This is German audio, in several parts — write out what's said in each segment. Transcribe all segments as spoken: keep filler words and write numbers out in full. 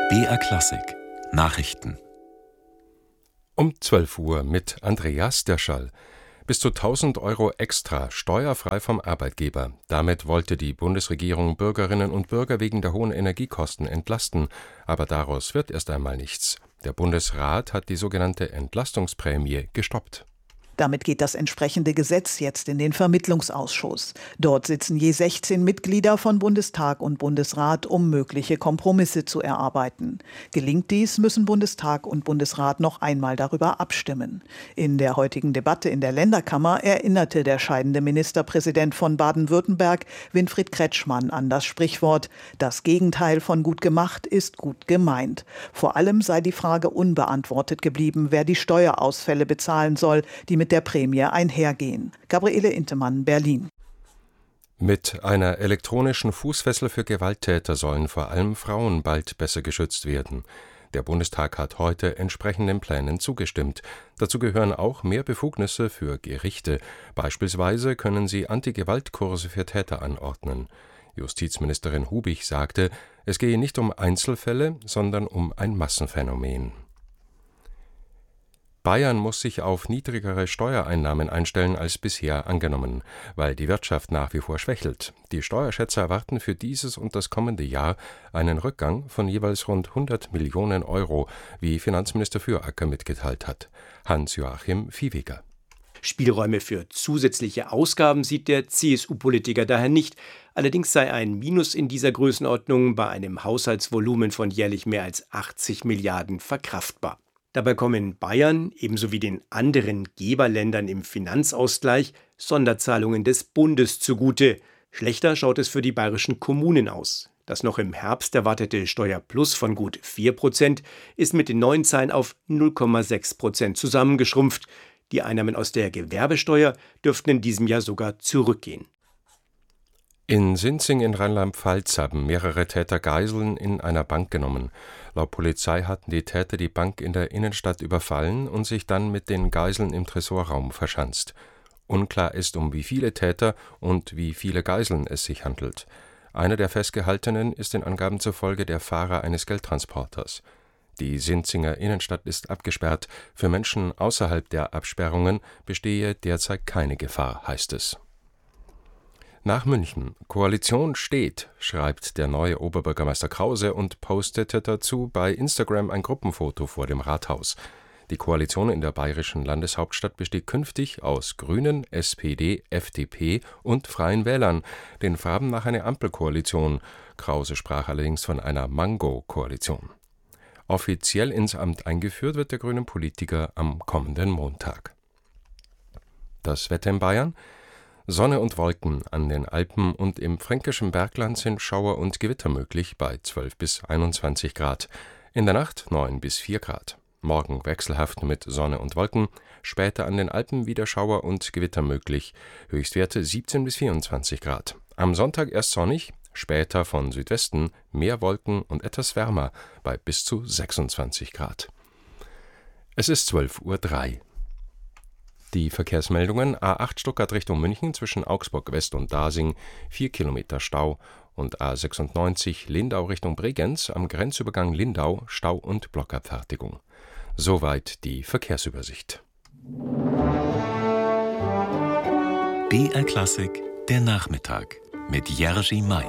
B R Klassik Nachrichten Um zwölf Uhr mit Andreas Dirschall. Bis zu tausend Euro extra, steuerfrei vom Arbeitgeber. Damit wollte die Bundesregierung Bürgerinnen und Bürger wegen der hohen Energiekosten entlasten. Aber daraus wird erst einmal nichts. Der Bundesrat hat die sogenannte Entlastungsprämie gestoppt. Damit geht das entsprechende Gesetz jetzt in den Vermittlungsausschuss. Dort sitzen je sechzehn Mitglieder von Bundestag und Bundesrat, um mögliche Kompromisse zu erarbeiten. Gelingt dies, müssen Bundestag und Bundesrat noch einmal darüber abstimmen. In der heutigen Debatte in der Länderkammer erinnerte der scheidende Ministerpräsident von Baden-Württemberg, Winfried Kretschmann, an das Sprichwort: Das Gegenteil von gut gemacht ist gut gemeint. Vor allem sei die Frage unbeantwortet geblieben, wer die Steuerausfälle bezahlen soll, die mit der Prämie einhergehen. Gabriele Intemann, Berlin. Mit einer elektronischen Fußfessel für Gewalttäter sollen vor allem Frauen bald besser geschützt werden. Der Bundestag hat heute entsprechenden Plänen zugestimmt. Dazu gehören auch mehr Befugnisse für Gerichte. Beispielsweise können sie Anti-Gewalt-Kurse für Täter anordnen. Justizministerin Hubich sagte, es gehe nicht um Einzelfälle, sondern um ein Massenphänomen. Bayern muss sich auf niedrigere Steuereinnahmen einstellen als bisher angenommen, weil die Wirtschaft nach wie vor schwächelt. Die Steuerschätzer erwarten für dieses und das kommende Jahr einen Rückgang von jeweils rund hundert Millionen Euro, wie Finanzminister Füracker mitgeteilt hat. Hans-Joachim Viehweger. Spielräume für zusätzliche Ausgaben sieht der C S U-Politiker daher nicht. Allerdings sei ein Minus in dieser Größenordnung bei einem Haushaltsvolumen von jährlich mehr als achtzig Milliarden verkraftbar. Dabei kommen Bayern ebenso wie den anderen Geberländern im Finanzausgleich Sonderzahlungen des Bundes zugute. Schlechter schaut es für die bayerischen Kommunen aus. Das noch im Herbst erwartete Steuerplus von gut vier Prozent ist mit den neuen Zahlen auf null Komma sechs Prozent zusammengeschrumpft. Die Einnahmen aus der Gewerbesteuer dürften in diesem Jahr sogar zurückgehen. In Sinzing in Rheinland-Pfalz haben mehrere Täter Geiseln in einer Bank genommen. Laut Polizei hatten die Täter die Bank in der Innenstadt überfallen und sich dann mit den Geiseln im Tresorraum verschanzt. Unklar ist, um wie viele Täter und wie viele Geiseln es sich handelt. Einer der Festgehaltenen ist den Angaben zufolge der Fahrer eines Geldtransporters. Die Sinzinger Innenstadt ist abgesperrt. Für Menschen außerhalb der Absperrungen bestehe derzeit keine Gefahr, heißt es. Nach München. Koalition steht, schreibt der neue Oberbürgermeister Krause und postete dazu bei Instagram ein Gruppenfoto vor dem Rathaus. Die Koalition in der bayerischen Landeshauptstadt besteht künftig aus Grünen, S P D, F D P und Freien Wählern, den Farben nach eine Ampelkoalition. Krause sprach allerdings von einer Mango-Koalition. Offiziell ins Amt eingeführt wird der grüne Politiker am kommenden Montag. Das Wetter in Bayern: Sonne und Wolken, an den Alpen und im fränkischen Bergland sind Schauer und Gewitter möglich bei zwölf bis einundzwanzig Grad. In der Nacht neun bis vier Grad. Morgen wechselhaft mit Sonne und Wolken, später an den Alpen wieder Schauer und Gewitter möglich, Höchstwerte siebzehn bis vierundzwanzig Grad. Am Sonntag erst sonnig, später von Südwesten mehr Wolken und etwas wärmer bei bis zu sechsundzwanzig Grad. Es ist zwölf Uhr drei. Die Verkehrsmeldungen: A acht Stuttgart Richtung München zwischen Augsburg West und Dasing, vier Kilometer Stau, und A sechsundneunzig Lindau Richtung Bregenz am Grenzübergang Lindau Stau und Blockabfertigung. Soweit die Verkehrsübersicht. B R Klassik der Nachmittag mit Jerzy May.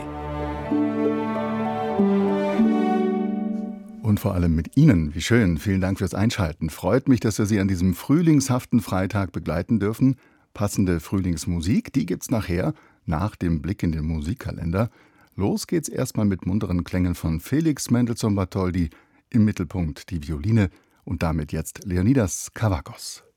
Und vor allem mit Ihnen. Wie schön. Vielen Dank fürs Einschalten. Freut mich, dass wir Sie an diesem frühlingshaften Freitag begleiten dürfen. Passende Frühlingsmusik, die gibt's nachher, nach dem Blick in den Musikkalender. Los geht's erstmal mit munteren Klängen von Felix Mendelssohn Bartholdy. Im Mittelpunkt die Violine und damit jetzt Leonidas Kavakos.